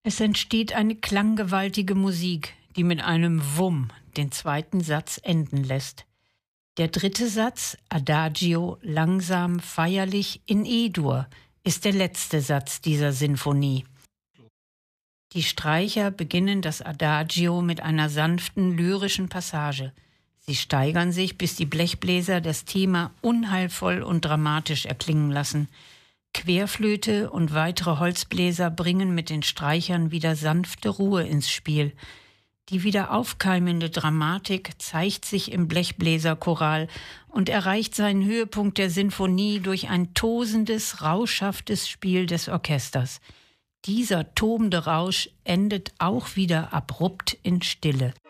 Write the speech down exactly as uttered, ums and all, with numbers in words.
Es entsteht eine klanggewaltige Musik, die mit einem Wumm den zweiten Satz enden lässt. Der dritte Satz, Adagio, langsam, feierlich in E-Dur, ist der letzte Satz dieser Sinfonie. Die Streicher beginnen das Adagio mit einer sanften, lyrischen Passage. Sie steigern sich, bis die Blechbläser das Thema unheilvoll und dramatisch erklingen lassen. Querflöte und weitere Holzbläser bringen mit den Streichern wieder sanfte Ruhe ins Spiel. Die wieder aufkeimende Dramatik zeigt sich im Blechbläserchoral und erreicht seinen Höhepunkt der Sinfonie durch ein tosendes, rauschhaftes Spiel des Orchesters. Dieser tobende Rausch endet auch wieder abrupt in Stille.